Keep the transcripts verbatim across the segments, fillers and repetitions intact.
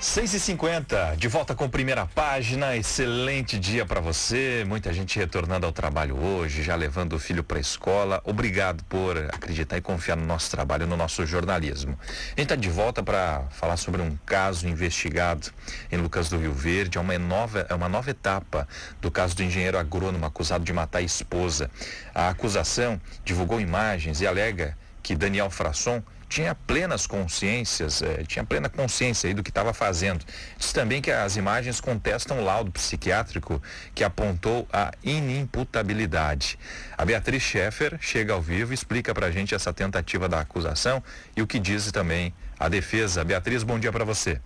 seis e cinquenta, de volta com primeira página, excelente dia para você, muita gente retornando ao trabalho hoje, já levando o filho para a escola. Obrigado por acreditar e confiar no nosso trabalho, no nosso jornalismo. A gente está de volta para falar sobre um caso investigado em Lucas do Rio Verde. É uma nova, é uma nova etapa do caso do engenheiro agrônomo acusado de matar a esposa. A acusação divulgou imagens e alega que Daniel Frasson tinha plenas consciências, eh, tinha plena consciência aí do que estava fazendo. Diz também que as imagens contestam o laudo psiquiátrico que apontou a inimputabilidade. A Beatriz Scheffer chega ao vivo e explica pra gente essa tentativa da acusação e o que diz também a defesa. Beatriz, bom dia para você.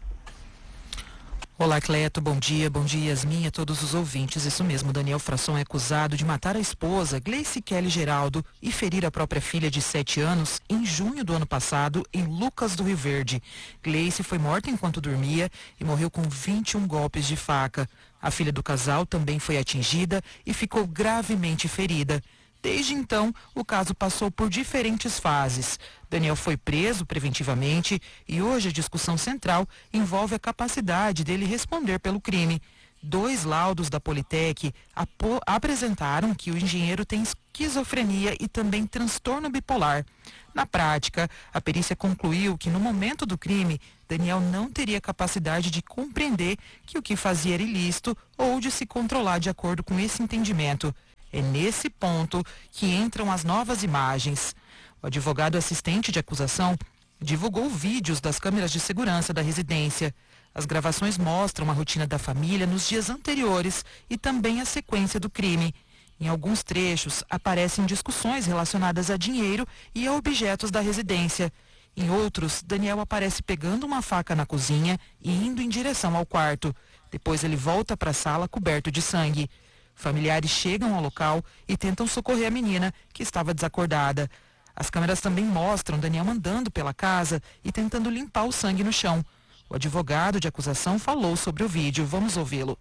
Olá, Cleto, bom dia, bom dia, Yasmin, a todos os ouvintes. Isso mesmo, Daniel Frasson é acusado de matar a esposa, Gleice Kelly Geraldo, e ferir a própria filha de sete anos em junho do ano passado, em Lucas do Rio Verde. Gleice foi morta enquanto dormia e morreu com vinte e um golpes de faca. A filha do casal também foi atingida e ficou gravemente ferida. Desde então, o caso passou por diferentes fases. Daniel foi preso preventivamente e hoje a discussão central envolve a capacidade dele responder pelo crime. Dois laudos da Politec apo- apresentaram que o engenheiro tem esquizofrenia e também transtorno bipolar. Na prática, a perícia concluiu que no momento do crime, Daniel não teria capacidade de compreender que o que fazia era ilícito ou de se controlar de acordo com esse entendimento. É nesse ponto que entram as novas imagens. O advogado assistente de acusação divulgou vídeos das câmeras de segurança da residência. As gravações mostram a rotina da família nos dias anteriores e também a sequência do crime. Em alguns trechos, aparecem discussões relacionadas a dinheiro e a objetos da residência. Em outros, Daniel aparece pegando uma faca na cozinha e indo em direção ao quarto. Depois ele volta para a sala coberto de sangue. Familiares chegam ao local e tentam socorrer a menina, que estava desacordada. As câmeras também mostram Daniel andando pela casa e tentando limpar o sangue no chão. O advogado de acusação falou sobre o vídeo. Vamos ouvi-lo.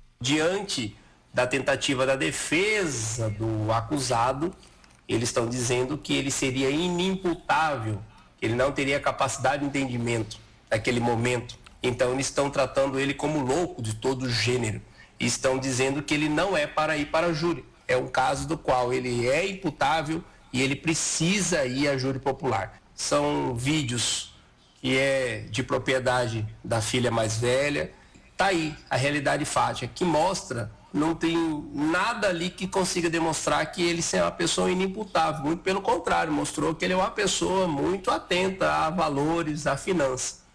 Diante da tentativa da defesa do acusado, eles estão dizendo que ele seria inimputável, que ele não teria capacidade de entendimento naquele momento. Então eles estão tratando ele como louco de todo gênero. Estão dizendo que ele não é para ir para a júri. É um caso do qual ele é imputável e ele precisa ir à júri popular. São vídeos que é de propriedade da filha mais velha. Está aí a realidade fática, que mostra, não tem nada ali que consiga demonstrar que ele é uma pessoa inimputável. Muito pelo contrário, mostrou que ele é uma pessoa muito atenta a valores, a finanças.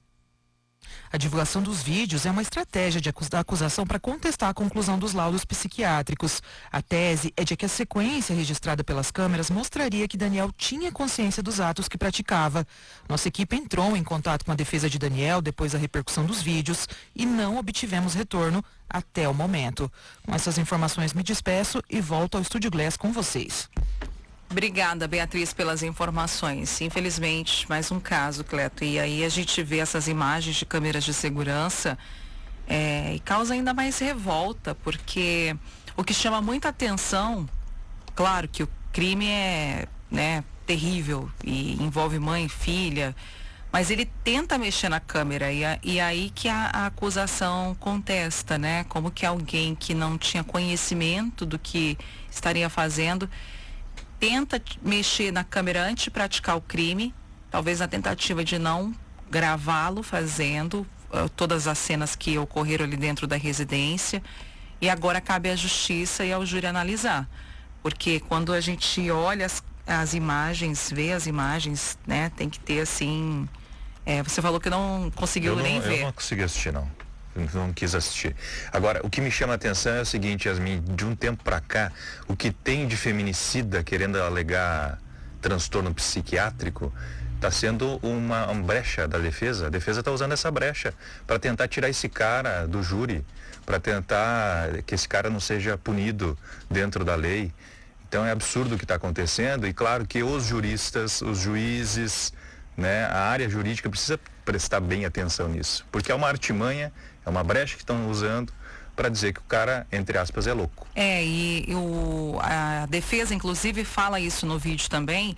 A divulgação dos vídeos é uma estratégia de acus- da acusação para contestar a conclusão dos laudos psiquiátricos. A tese é de que a sequência registrada pelas câmeras mostraria que Daniel tinha consciência dos atos que praticava. Nossa equipe entrou em contato com a defesa de Daniel depois da repercussão dos vídeos e não obtivemos retorno até o momento. Com essas informações me despeço e volto ao Estúdio Glass com vocês. Obrigada, Beatriz, pelas informações. Infelizmente, mais um caso, Cleto. E aí a gente vê essas imagens de câmeras de segurança é, e causa ainda mais revolta, porque o que chama muita atenção, claro que o crime é, né, terrível e envolve mãe e filha, mas ele tenta mexer na câmera e, a, e aí que a, a acusação contesta, né? Como que alguém que não tinha conhecimento do que estaria fazendo tenta mexer na câmera antes de praticar o crime, talvez na tentativa de não gravá-lo fazendo uh, todas as cenas que ocorreram ali dentro da residência, e agora cabe à justiça e ao júri analisar, porque quando a gente olha as, as imagens, vê as imagens, né, tem que ter assim, é, você falou que não conseguiu eu não, nem ver. Eu não consegui assistir, não. Não quis assistir. Agora, o que me chama a atenção é o seguinte, Yasmin, de um tempo pra cá, o que tem de feminicida querendo alegar transtorno psiquiátrico está sendo uma, uma brecha da defesa. A defesa está usando essa brecha para tentar tirar esse cara do júri, para tentar que esse cara não seja punido dentro da lei. Então é absurdo o que está acontecendo e claro que os juristas, os juízes, né, a área jurídica precisa prestar bem atenção nisso, porque é uma artimanha, é uma brecha que estão usando para dizer que o cara, entre aspas, é louco. É, e o, a defesa, inclusive, fala isso no vídeo também,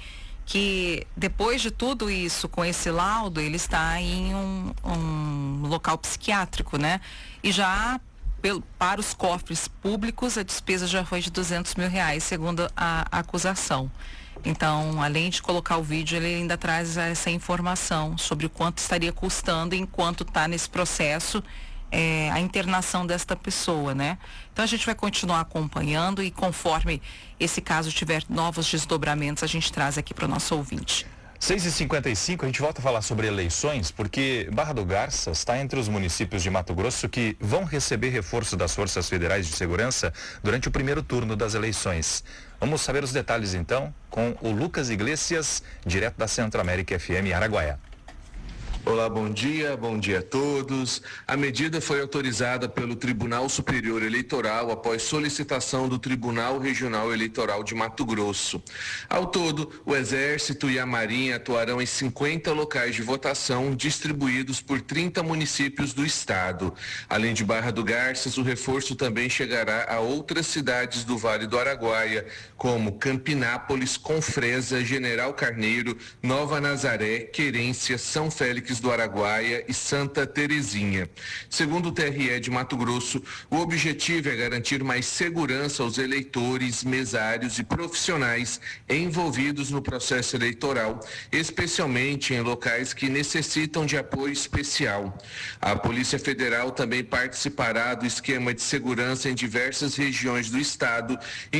que depois de tudo isso, com esse laudo, ele está em um, um local psiquiátrico, né? E já pelo, para os cofres públicos, a despesa já foi de duzentos mil reais, segundo a, a acusação. Então, além de colocar o vídeo, ele ainda traz essa informação sobre o quanto estaria custando enquanto está nesse processo é, a internação desta pessoa, né? Então, a gente vai continuar acompanhando e conforme esse caso tiver novos desdobramentos, a gente traz aqui para o nosso ouvinte. seis e cinquenta e cinco, a gente volta a falar sobre eleições, porque Barra do Garças está entre os municípios de Mato Grosso que vão receber reforço das Forças Federais de Segurança durante o primeiro turno das eleições. Vamos saber os detalhes então com o Lucas Iglesias, direto da Centro-América F M Araguaia. Olá, bom dia, bom dia a todos. A medida foi autorizada pelo Tribunal Superior Eleitoral após solicitação do Tribunal Regional Eleitoral de Mato Grosso. Ao todo, o Exército e a Marinha atuarão em cinquenta locais de votação distribuídos por trinta municípios do estado. Além de Barra do Garças, o reforço também chegará a outras cidades do Vale do Araguaia, como Campinápolis, Confresa, General Carneiro, Nova Nazaré, Querência, São Félix do Araguaia e Santa Terezinha. Segundo o T R E de Mato Grosso, o objetivo é garantir mais segurança aos eleitores, mesários e profissionais envolvidos no processo eleitoral, especialmente em locais que necessitam de apoio especial. A Polícia Federal também participará do esquema de segurança em diversas regiões do estado,